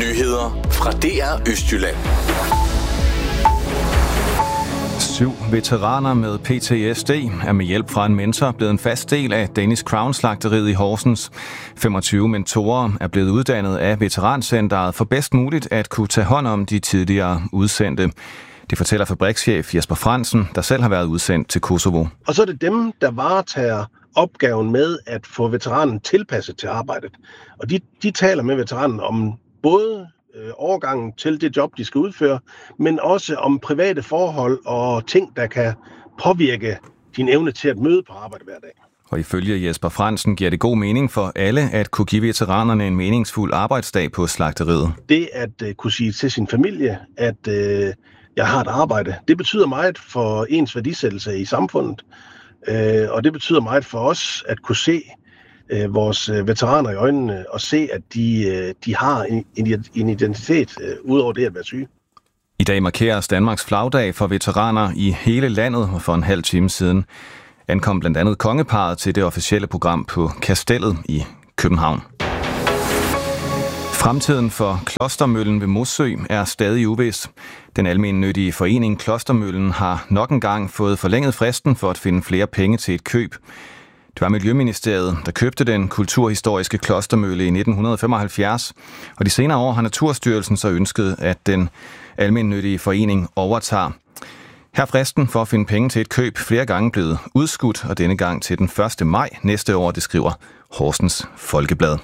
Nyheder fra DR Østjylland. 7 veteraner med PTSD er med hjælp fra en mentor blevet en fast del af Danish Crown-slagteriet i Horsens. 25 mentorer er blevet uddannet af Veterancentret for bedst muligt at kunne tage hånd om de tidligere udsendte. Det fortæller fabrikschef Jesper Frandsen, der selv har været udsendt til Kosovo. Og så er det dem, der varetager opgaven med at få veteranen tilpasset til arbejdet. Og de taler med veteranen om både overgangen til det job, de skal udføre, men også om private forhold og ting, der kan påvirke din evne til at møde på arbejde hver dag. Og ifølge Jesper Frandsen giver det god mening for alle at kunne give veteranerne en meningsfuld arbejdsdag på slagteriet. Det at kunne sige til sin familie, at jeg har et arbejde, det betyder meget for ens værdisættelse i samfundet. Og det betyder meget for os at kunne se vores veteraner i øjnene og se, at de har en identitet ud over det at være syge. I dag markeres Danmarks flagdag for veteraner i hele landet, og for en halv time siden ankom blandt andet kongeparret til det officielle program på Kastellet i København. Fremtiden for Klostermøllen ved Mossø er stadig uvis. Den almennyttige forening Klostermøllen har nok engang fået forlænget fristen for at finde flere penge til et køb. Det var Miljøministeriet, der købte den kulturhistoriske klostermølle i 1975, og de senere år har Naturstyrelsen så ønsket, at den almennyttige forening overtager. Her er fristen for at finde penge til et køb flere gange blevet udskudt, og denne gang til den 1. maj næste år, det skriver Horsens Folkeblad.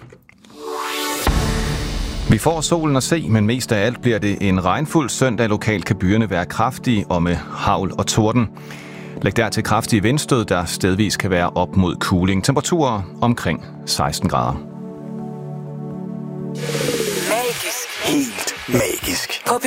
Vi får solen at se, men mest af alt bliver det en regnfuld søndag. Lokalt kan byerne være kraftige og med hagl og torden. Læg dertil kraftige vindstød, der stedvis kan være op mod kuling. Temperaturer omkring 16 grader. Magisk. Helt magisk. På